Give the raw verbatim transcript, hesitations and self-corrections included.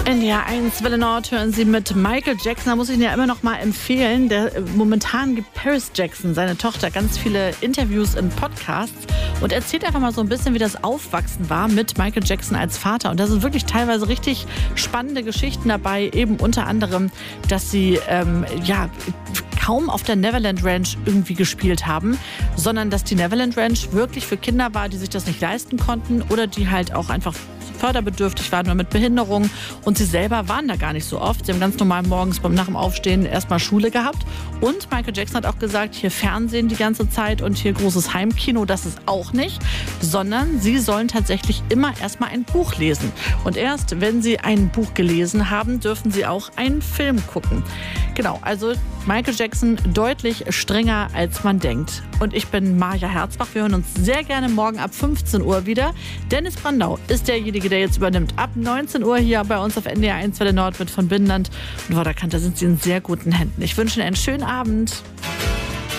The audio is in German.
N D R eins Welle Nord hören Sie mit Michael Jackson. Da muss ich Ihnen ja immer noch mal empfehlen. Der, momentan gibt Paris Jackson, seine Tochter, ganz viele Interviews in Podcasts und erzählt einfach mal so ein bisschen, wie das Aufwachsen war mit Michael Jackson als Vater. Und da sind wirklich teilweise richtig spannende Geschichten dabei. Eben unter anderem, dass sie ähm, ja kaum auf der Neverland Ranch irgendwie gespielt haben, sondern dass die Neverland Ranch wirklich für Kinder war, die sich das nicht leisten konnten oder die halt auch einfach förderbedürftig waren oder mit Behinderung. Und sie selber waren da gar nicht so oft. Sie haben ganz normal morgens beim nach dem Aufstehen erstmal Schule gehabt. Und Michael Jackson hat auch gesagt, hier Fernsehen die ganze Zeit und hier großes Heimkino, das ist auch nicht. Sondern sie sollen tatsächlich immer erstmal ein Buch lesen. Und erst, wenn sie ein Buch gelesen haben, dürfen sie auch einen Film gucken. Genau, also Michael Jackson deutlich strenger, als man denkt. Und ich bin Maja Herzbach. Wir hören uns sehr gerne morgen ab fünfzehn Uhr wieder. Dennis Brandau ist derjenige, der jetzt übernimmt. Ab neunzehn Uhr hier bei uns auf N D R eins Welle Nord mit von Binnenland und Vorderkant. Da sind Sie in sehr guten Händen. Ich wünsche Ihnen einen schönen Abend.